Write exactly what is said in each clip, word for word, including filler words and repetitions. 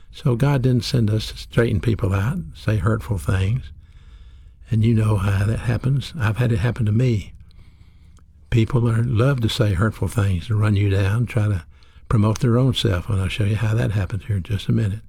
So God didn't send us to straighten people out, say hurtful things. And you know how that happens. I've had it happen to me. People are, love to say hurtful things, to run you down, try to promote their own self. And I'll show you how that happens here in just a minute.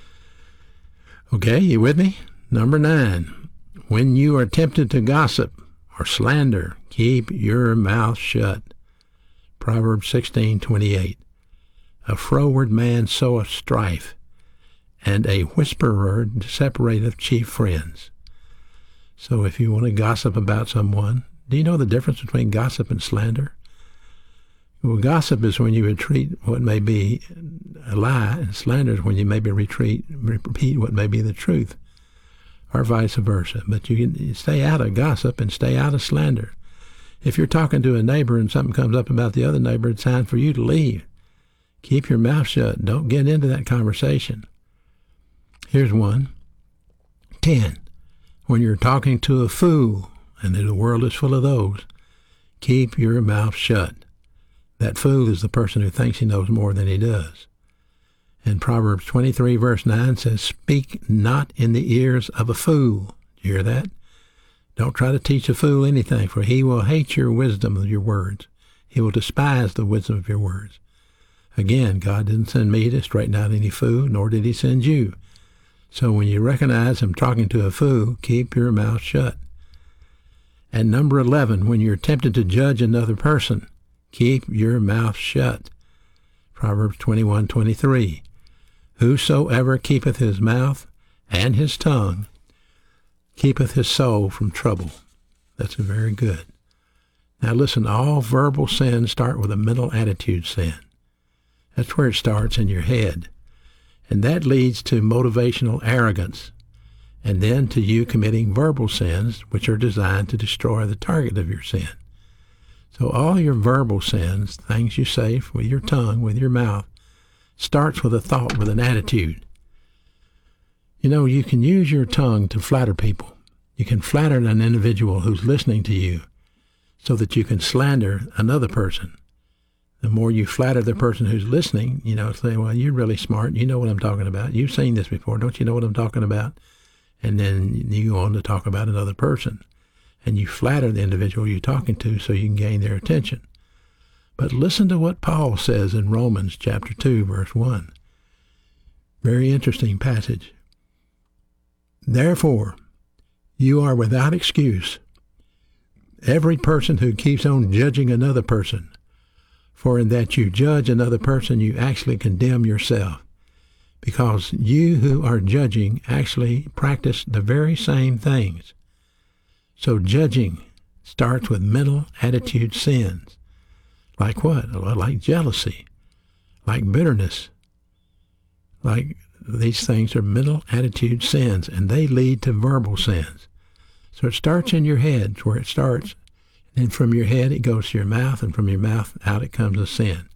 Okay, you with me? Number nine, when you are tempted to gossip or slander, keep your mouth shut. Proverbs sixteen twenty-eight. A froward man soweth strife, and a whisperer separateth chief friends. So if you want to gossip about someone, do you know the difference between gossip and slander? Well, gossip is when you retreat what may be a lie, and slander is when you maybe retreat, repeat what may be the truth, or vice versa. But you can stay out of gossip and stay out of slander. If you're talking to a neighbor and something comes up about the other neighbor, it's time for you to leave. Keep your mouth shut. Don't get into that conversation. Here's one. Ten. When you're talking to a fool, and the world is full of those, keep your mouth shut. That fool is the person who thinks he knows more than he does. And Proverbs twenty-three verse nine says, speak not in the ears of a fool. Do you hear that? Don't try to teach a fool anything, for he will hate your wisdom of your words. He will despise the wisdom of your words. Again, God didn't send me to straighten out any fool, nor did he send you. So when you recognize him talking to a fool, keep your mouth shut. And number eleven, when you're tempted to judge another person, keep your mouth shut. Proverbs twenty-one twenty-three. Whosoever keepeth his mouth and his tongue keepeth his soul from trouble. That's very good. Now listen, all verbal sins start with a mental attitude sin. That's where it starts, in your head. And that leads to motivational arrogance, and then to you committing verbal sins, which are designed to destroy the target of your sin. So all your verbal sins, things you say with your tongue, with your mouth, starts with a thought, with an attitude. You know, you can use your tongue to flatter people. You can flatter an individual who's listening to you so that you can slander another person. The more you flatter the person who's listening, you know, say, well, you're really smart. You know what I'm talking about. You've seen this before. Don't you know what I'm talking about? And then you go on to talk about another person. And you flatter the individual you're talking to so you can gain their attention. But listen to what Paul says in Romans chapter two, verse one. Very interesting passage. Therefore, you are without excuse, every person who keeps on judging another person. For in that you judge another person, you actually condemn yourself, because you who are judging actually practice the very same things. So judging starts with mental attitude sins. Like what? Well, like jealousy, like bitterness. Like these things are mental attitude sins, and they lead to verbal sins. So it starts in your head, it's where it starts. And from your head it goes to your mouth, and from your mouth out it comes a sin.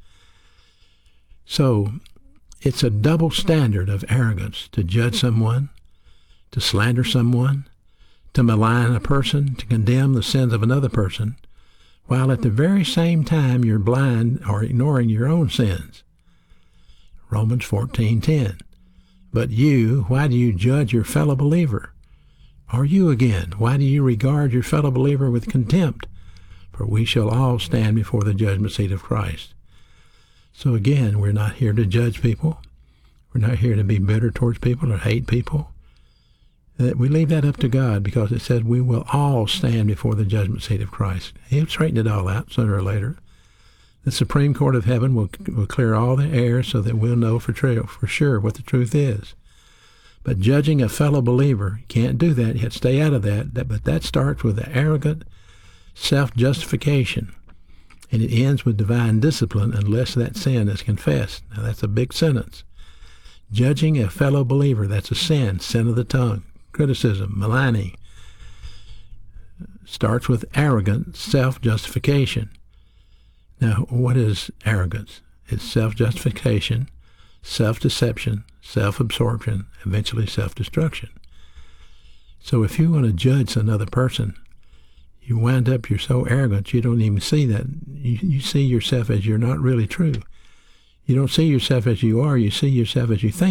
So it's a double standard of arrogance to judge someone, to slander someone, to malign a person, to condemn the sins of another person, while at the very same time you're blind or ignoring your own sins. Romans fourteen ten. But you, why do you judge your fellow believer? Or you again, why do you regard your fellow believer with contempt? For we shall all stand before the judgment seat of Christ. So again, we're not here to judge people. We're not here to be bitter towards people or hate people. That we leave that up to God, because it says we will all stand before the judgment seat of Christ. He'll straighten it all out sooner or later. The Supreme Court of Heaven will, will clear all the air so that we'll know for, true, for sure what the truth is. But judging a fellow believer, you can't do that. You have to stay out of that. that but that starts with the arrogant self-justification, and it ends with divine discipline unless that sin is confessed. Now that's a big sentence. Judging a fellow believer, that's a sin, sin of the tongue, criticism, maligning. Starts with arrogant self-justification. Now, what is arrogance? It's self-justification, self-deception, self-absorption, eventually self-destruction. So if you want to judge another person, you wind up, you're so arrogant, you don't even see that. You, you see yourself as you're not really true. You don't see yourself as you are, you see yourself as you think.